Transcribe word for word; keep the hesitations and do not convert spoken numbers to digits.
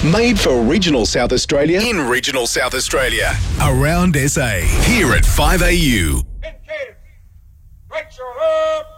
Made for regional South Australia. In regional South Australia. Around S A. Here at five A U. Indicated. Right shoulder up.